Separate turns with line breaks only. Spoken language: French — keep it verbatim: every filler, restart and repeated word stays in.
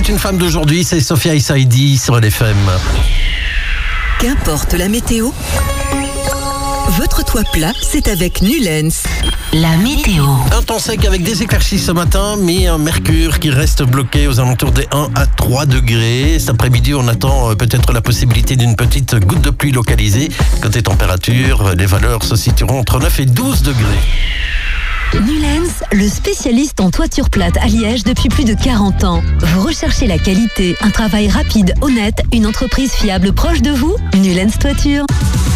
C'est une femme d'aujourd'hui, c'est Sophia Issaidi sur L F M.
Qu'importe la météo, votre toit plat, c'est avec Nulens.
La météo.
Un temps sec avec des éclaircies ce matin, mais un mercure qui reste bloqué aux alentours des un à trois degrés. Cet après-midi, on attend peut-être la possibilité d'une petite goutte de pluie localisée. Côté température, les valeurs se situeront entre neuf et douze degrés.
Nulens, le spécialiste en toiture plate à Liège depuis plus de quarante ans. Vous recherchez la qualité, un travail rapide, honnête, une entreprise fiable proche de vous? Nulens Toiture.